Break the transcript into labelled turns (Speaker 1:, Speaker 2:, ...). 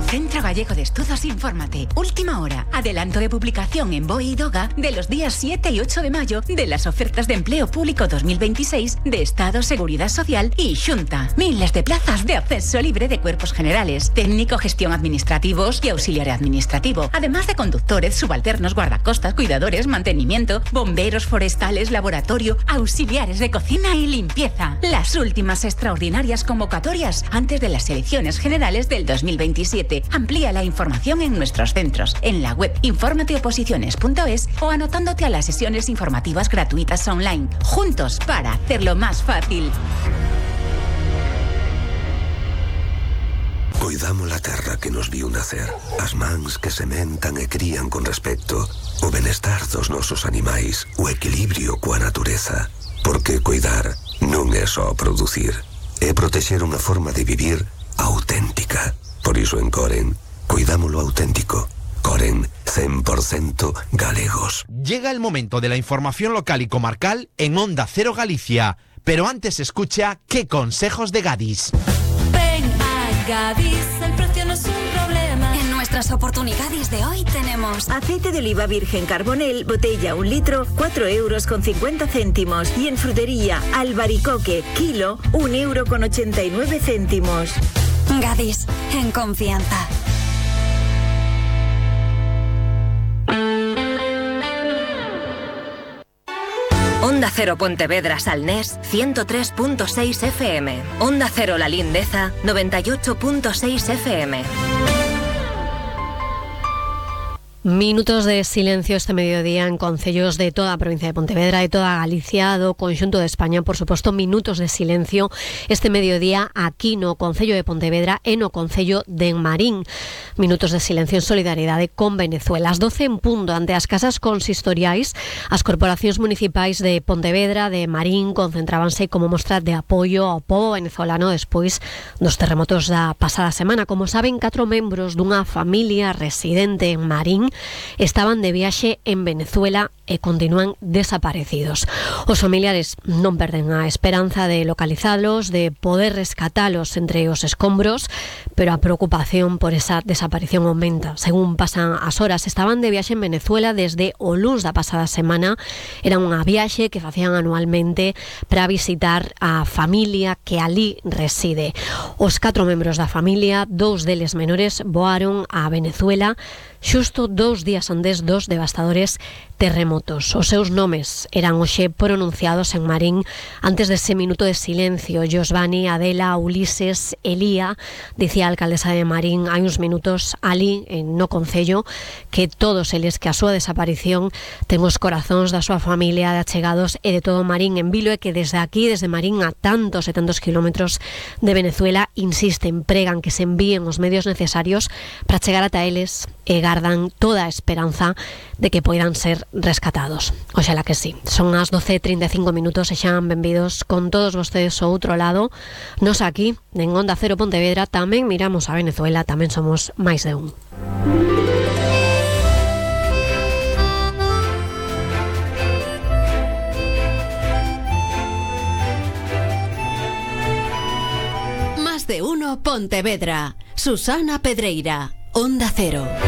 Speaker 1: Centro Gallego de Estudos Infórmate. Última hora. Adelanto de publicación en BOE y DOGA de los días 7 y 8 de mayo de las ofertas de empleo público 2026 de Estado, Seguridad Social y Xunta. Miles de plazas de acceso libre de cuerpos generales, técnico, gestión administrativos y auxiliar administrativo. Además de conductores, subalternos, guardacostas, cuidadores, mantenimiento, bomberos forestales, laboratorio, auxiliares de cocina y limpieza. Las últimas extraordinarias convocatorias antes de las elecciones generales del 2027. Amplía la información en nuestros centros, en la web informateoposiciones.es o anotándote a las sesiones informativas gratuitas online. Juntos para hacerlo más fácil.
Speaker 2: Cuidamos la terra que nos viu nacer, as mans que sementan e crían con respecto, o benestar dos nosos animais, o equilibrio coa natureza. Porque cuidar non é só producir, é protexer unha forma de vivir auténtica. Por iso en Coren, cuidamos lo auténtico. Coren, 100% galegos.
Speaker 3: Llega el momento de la información local y comarcal en Onda Cero Galicia. Pero antes escucha ¿Qué consejos de Gadis?
Speaker 4: Ven a Gadis, el precio no es un problema. En nuestras oportunidades de hoy tenemos
Speaker 5: aceite de oliva virgen Carbonel, botella 1 litro, 4,50 €. Y en frutería, albaricoque, kilo, 1,89 €.
Speaker 4: Gadis, en confianza.
Speaker 6: Onda Cero Pontevedra Salnés 103.6 FM. Onda Cero La Lindeza 98.6 FM.
Speaker 7: Minutos de silencio este mediodía en concellos de toda a provincia de Pontevedra, de toda Galicia, do conxunto de España. Por suposto, minutos de silencio este mediodía aquí no concello de Pontevedra e no concello de Marín. Minutos de silencio en solidariedade con Venezuela. As 12 en punto ante as casas consistoriais, as corporacións municipais de Pontevedra, de Marín, concentrábanse como mostra de apoio ao pobo venezolano despois dos terremotos da pasada semana. Como saben, 4 membros dunha familia residente en Marín estaban de viaxe en Venezuela e continúan desaparecidos. Os familiares non perden a esperanza de localizalos, de poder rescatalos entre os escombros, pero a preocupación por esa desaparición aumenta. Según pasan as horas, estaban de viaxe en Venezuela desde o luns da pasada semana. Era unha viaxe que facían anualmente para visitar a familia que ali reside. Os 4 membros da familia, 2 deles menores, voaron a Venezuela xusto 2 días antes dos devastadores terremotos. Os seus nomes eran hoxe pronunciados en Marín antes dese minuto de silencio. Josvani, Adela, Ulises, Elía, dicía a alcaldesa de Marín hai uns minutos ali no concello que todos eles que a súa desaparición ten os corazóns da súa familia, de achegados e de todo Marín en vilo, e que desde aquí, desde Marín a tantos e tantos kilómetros de Venezuela, insisten, pregan que se envíen os medios necesarios para chegar ata eles e gardan toda a esperanza de que poidan ser rescatados. Oxalá que sí. Son as 12:35 minutos e xa benvidos con todos vostedes ao outro lado. Nos aquí, en Onda Cero Pontevedra, tamén miramos a Venezuela, tamén somos máis de un.
Speaker 8: Más de uno Pontevedra. Susana Pedreira, Onda Cero.